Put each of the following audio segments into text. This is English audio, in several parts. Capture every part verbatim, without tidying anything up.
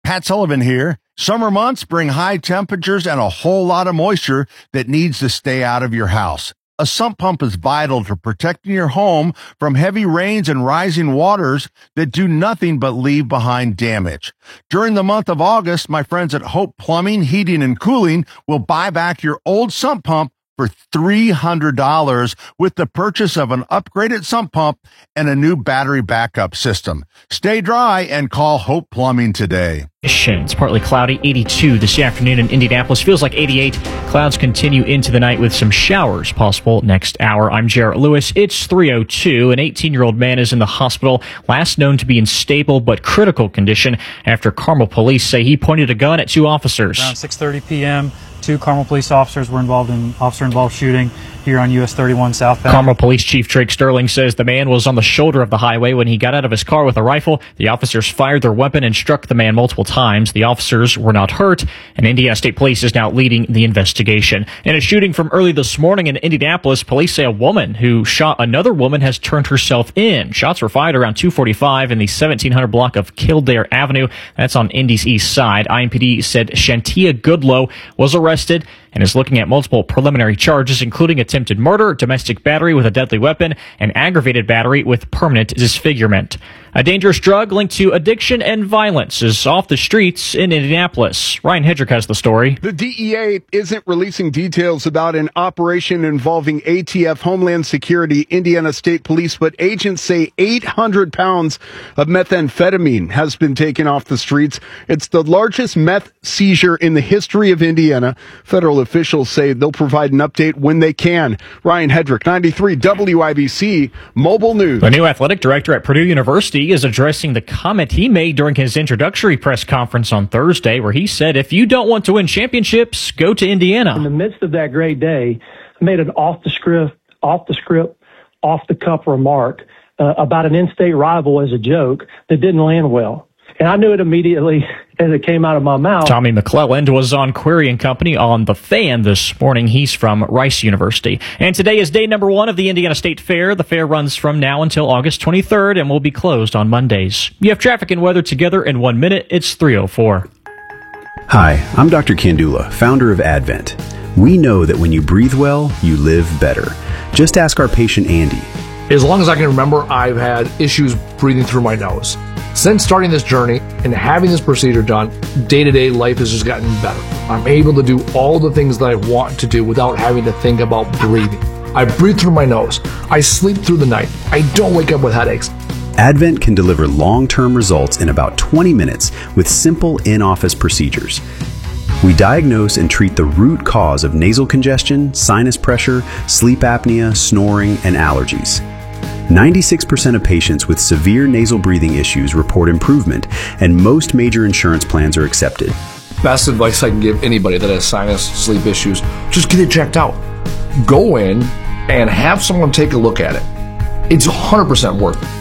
Pat Sullivan here. Summer months bring high temperatures and a whole lot of moisture that needs to stay out of your house. A sump pump is vital to protecting your home from heavy rains and rising waters that do nothing but leave behind damage. During the month of August, my friends at Hope Plumbing, Heating, and Cooling will buy back your old sump pump for three hundred dollars with the purchase of an upgraded sump pump and a new battery backup system. Stay dry and call Hope Plumbing today. It's partly cloudy, eighty-two this afternoon in Indianapolis. Feels like eighty-eight. Clouds continue into the night with some showers possible next hour. I'm Jarrett Lewis. It's three oh two. An eighteen-year-old man is in the hospital, last known to be in stable but critical condition after Carmel police say he pointed a gun at two officers. Around six thirty p.m., two Carmel police officers were involved in officer-involved shooting here on U S thirty-one southbound. Carmel Police Chief Drake Sterling says the man was on the shoulder of the highway when he got out of his car with a rifle. The officers fired their weapon and struck the man multiple times. The officers were not hurt, and Indiana State Police is now leading the investigation. In a shooting from early this morning in Indianapolis, police say a woman who shot another woman has turned herself in. Shots were fired around two forty-five in the seventeen hundred block of Kildare Avenue. That's on Indy's east side. I M P D said Shantia Goodlow was arrested and is looking at multiple preliminary charges, including attempted murder, domestic battery with a deadly weapon, and aggravated battery with permanent disfigurement. A dangerous drug linked to addiction and violence is off the streets in Indianapolis. Ryan Hedrick has the story. The D E A isn't releasing details about an operation involving A T F, Homeland Security, Indiana State Police, but agents say eight hundred pounds of methamphetamine has been taken off the streets. It's the largest meth seizure in the history of Indiana. Federal officials say they'll provide an update when they can. Ryan Hedrick, ninety-three W I B C, Mobile News. The new athletic director at Purdue University is addressing the comment he made during his introductory press conference on Thursday, where he said, if you don't want to win championships, go to Indiana. In the midst of that great day, I made an off the script, off the script, off the cuff remark uh, about an in-state rival as a joke that didn't land well. And I knew it immediately as it came out of my mouth. Tommy McClelland was on Query and Company on The Fan this morning. He's from Rice University. And today is day number one of the Indiana State Fair. The fair runs from now until August twenty-third and will be closed on Mondays. You have traffic and weather together in one minute. It's three oh four. Hi, I'm Doctor Kandula, founder of Advent. We know that when you breathe well, you live better. Just ask our patient Andy. As long as I can remember, I've had issues breathing through my nose. Since starting this journey and having this procedure done, day-to-day life has just gotten better. I'm able to do all the things that I want to do without having to think about breathing. I breathe through my nose. I sleep through the night. I don't wake up with headaches. Advent can deliver long-term results in about twenty minutes with simple in-office procedures. We diagnose and treat the root cause of nasal congestion, sinus pressure, sleep apnea, snoring, and allergies. ninety-six percent of patients with severe nasal breathing issues report improvement, and most major insurance plans are accepted. Best advice I can give anybody that has sinus, sleep issues, just get it checked out. Go in and have someone take a look at it. It's one hundred percent worth it.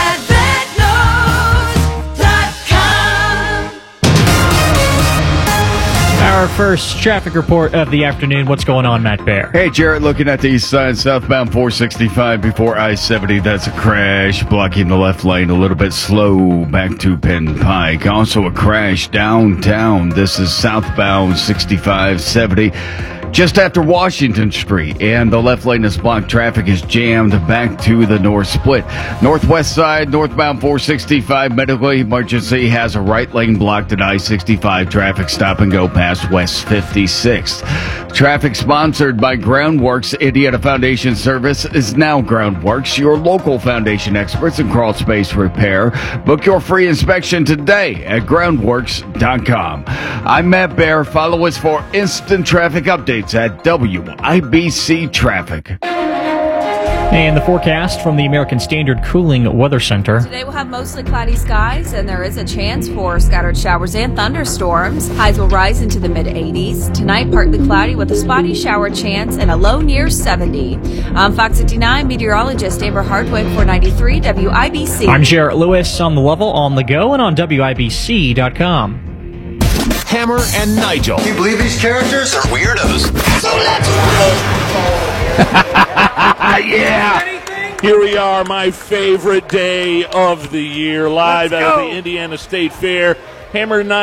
Our first traffic report of the afternoon. What's going on, Matt Bear? Hey, Jarrett, looking at the east side, southbound four sixty-five before I seventy. That's a crash, blocking the left lane a little bit slow back to Penn Pike. Also a crash downtown. This is southbound sixty-five seventy. Just after Washington Street, and the left lane is blocked. Traffic is jammed back to the north split. Northwest side, northbound four sixty-five, medical emergency has a right lane blocked at I sixty-five. Traffic stop and go past West fifty-sixth. Traffic sponsored by Groundworks. Indiana Foundation Service is now Groundworks, your local foundation experts in crawl space repair. Book your free inspection today at groundworks dot com. I'm Matt Bear. Follow us for instant traffic updates at W I B C Traffic. And the forecast from the American Standard Cooling Weather Center. Today we'll have mostly cloudy skies, and there is a chance for scattered showers and thunderstorms. Highs will rise into the mid eighties. Tonight, partly cloudy with a spotty shower chance and a low near seventy. I'm Fox fifty-nine meteorologist Amber Hardwick for ninety-three W I B C. I'm Jarrett Lewis on the level, on the go, and on W I B C dot com. Hammer and Nigel. Can you believe these characters are weirdos? So let's Yeah! Here we are, my favorite day of the year, live out of the Indiana State Fair. Hammer and Nigel.